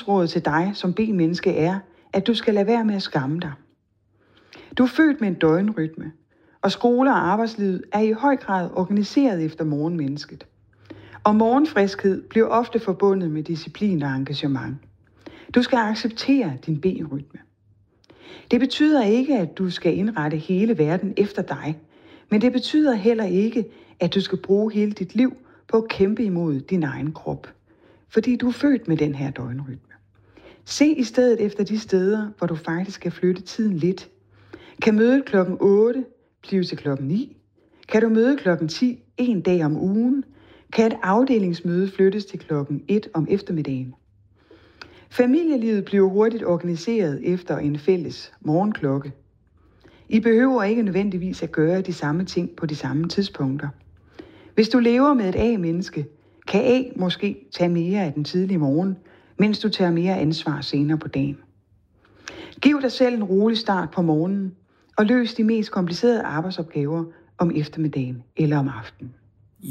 livsråd til dig som B-menneske er, at du skal lade være med at skamme dig. Du er født med en døgnrytme, og skole og arbejdslivet er i høj grad organiseret efter morgenmennesket. Og morgenfriskhed bliver ofte forbundet med disciplin og engagement. Du skal acceptere din B-rytme. Det betyder ikke, at du skal indrette hele verden efter dig, men det betyder heller ikke, at du skal bruge hele dit liv på at kæmpe imod din egen krop, fordi du er født med den her døgnrytme. Se i stedet efter de steder, hvor du faktisk kan flytte tiden lidt. Kan mødet klokken 8 blive til klokken 9? Kan du møde klokken 10 en dag om ugen? Kan et afdelingsmøde flyttes til klokken 1 om eftermiddagen? Familielivet bliver hurtigt organiseret efter en fælles morgenklokke. I behøver ikke nødvendigvis at gøre de samme ting på de samme tidspunkter. Hvis du lever med et A-menneske, kan A måske tage mere af den tidlige morgen, mens du tager mere ansvar senere på dagen. Giv dig selv en rolig start på morgenen, og løs de mest komplicerede arbejdsopgaver om eftermiddagen eller om aftenen.